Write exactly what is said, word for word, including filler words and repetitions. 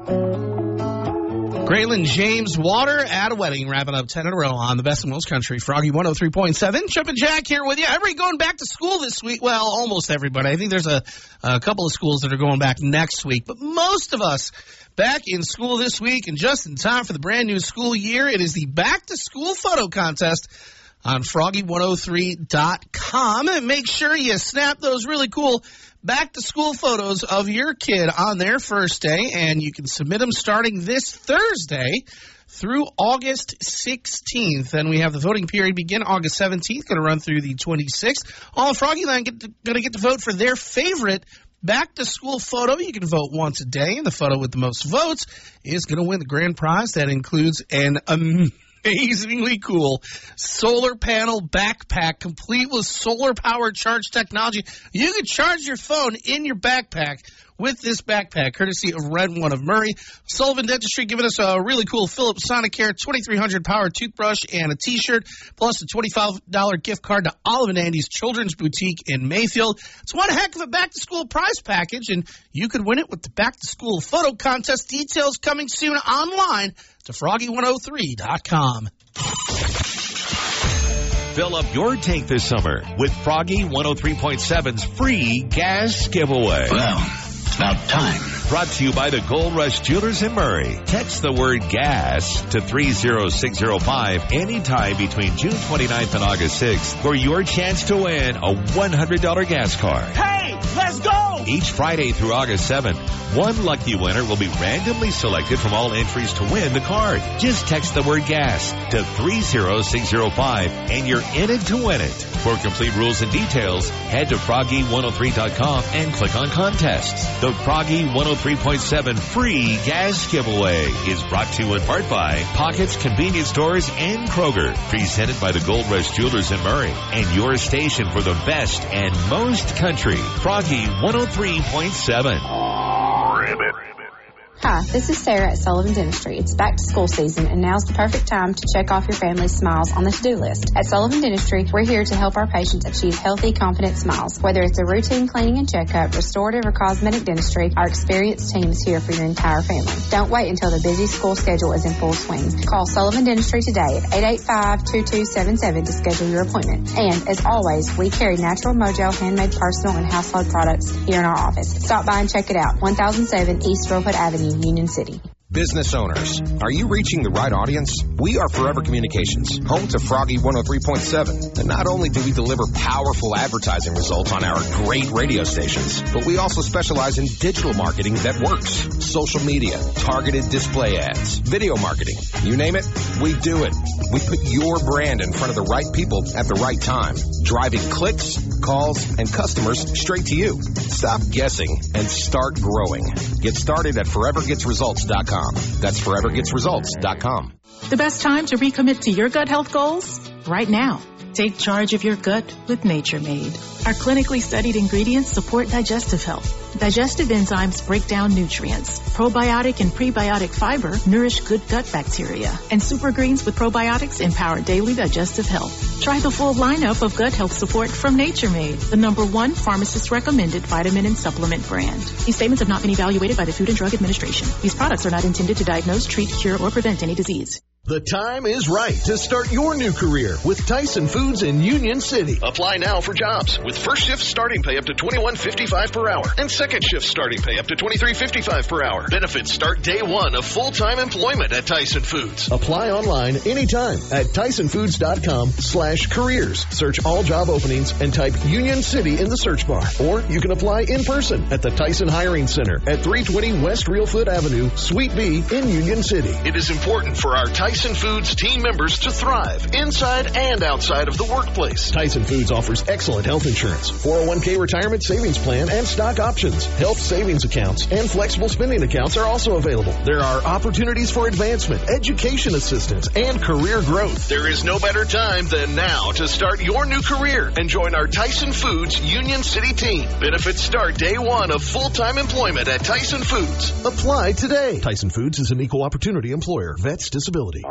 Graylin James Water at a wedding, wrapping up ten in a row on the Best in Most Country. Froggy one oh three point seven. Jumpin' Jack here with you. Everybody going back to school this week? Well, almost everybody. I think there's a, a couple of schools that are going back next week. But most of us back in school this week, and just in time for the brand new school year. It is the Back to School Photo Contest on froggy one oh three dot com. And make sure you snap those really cool back-to-school photos of your kid on their first day, and you can submit them starting this Thursday through August sixteenth. And we have the voting period begin August seventeenth, going to run through the twenty-sixth. All of Froggyland going to get to vote for their favorite back-to-school photo. You can vote once a day, and the photo with the most votes is going to win the grand prize. That includes an amazing amazingly cool solar panel backpack complete with solar powered charge technology. You can charge your phone in your backpack with this backpack, courtesy of Red One of Murray. Sullivan Dentistry giving us a really cool Philips Sonicare twenty-three hundred power toothbrush and a t-shirt, plus a twenty-five dollars gift card to Olive and Andy's Children's Boutique in Mayfield. It's one heck of a back-to-school prize package, and you could win it with the back-to-school photo contest. Details coming soon online to froggy one oh three dot com. Fill up your tank this summer with Froggy one oh three point seven's free gas giveaway. Well, it's about time. Brought to you by the Gold Rush Jewelers in Murray. Text the word gas to three oh six oh five anytime between June twenty-ninth and August sixth for your chance to win a one hundred dollars gas card. Hey, let's go! Each Friday through August seventh, one lucky winner will be randomly selected from all entries to win the card. Just text the word gas to three oh six oh five and you're in it to win it. For complete rules and details, head to froggy one oh three dot com and click on contests. The Froggy one oh three point seven free gas giveaway is brought to you in part by Pockets Convenience Stores and Kroger. Presented by the Gold Rush Jewelers in Murray and your station for the best and most country. Froggy one oh three point seven. Hi, this is Sarah at Sullivan Dentistry. It's back to school season, and now's the perfect time to check off your family's smiles on the to-do list. At Sullivan Dentistry, we're here to help our patients achieve healthy, confident smiles. Whether it's a routine cleaning and checkup, restorative, or cosmetic dentistry, our experienced team is here for your entire family. Don't wait until the busy school schedule is in full swing. Call Sullivan Dentistry today at eight eight five, two two seven seven to schedule your appointment. And, as always, we carry Natural Mojo handmade personal and household products here in our office. Stop by and check it out. one thousand seven East Rosewood Avenue, Union City. Business owners, are you reaching the right audience? We are Forever Communications, home to Froggy one oh three point seven. And not only do we deliver powerful advertising results on our great radio stations, but we also specialize in digital marketing that works. Social media, targeted display ads, video marketing, you name it, we do it. We put your brand in front of the right people at the right time, driving clicks, calls, and customers straight to you. Stop guessing and start growing. Get started at forever gets results dot com. That's forever gets results dot com. The best time to recommit to your gut health goals? Right now. Take charge of your gut with Nature Made. Our clinically studied ingredients support digestive health. Digestive enzymes break down nutrients. Probiotic and prebiotic fiber nourish good gut bacteria. And super greens with probiotics empower daily digestive health. Try the full lineup of gut health support from Nature Made, the number one pharmacist-recommended vitamin and supplement brand. These statements have not been evaluated by the Food and Drug Administration. These products are not intended to diagnose, treat, cure, or prevent any disease. The time is right to start your new career with Tyson Foods in Union City. Apply now for jobs with first shift starting pay up to twenty-one fifty-five per hour and second shift starting pay up to twenty-three fifty-five per hour. Benefits start day one of full-time employment at Tyson Foods. Apply online anytime at tyson foods dot com slash careers. Search all job openings and type Union City in the search bar. Or you can apply in person at the Tyson Hiring Center at three twenty West Reelfoot Avenue, Suite B in Union City. It is important for our Tyson Tyson Foods team members to thrive inside and outside of the workplace. Tyson Foods offers excellent health insurance, four oh one k retirement savings plan, and stock options. Health savings accounts and flexible spending accounts are also available. There are opportunities for advancement, education assistance, and career growth. There is no better time than now to start your new career and join our Tyson Foods Union City team. Benefits start day one of full-time employment at Tyson Foods. Apply today. Tyson Foods is an equal opportunity employer. Vets Disability.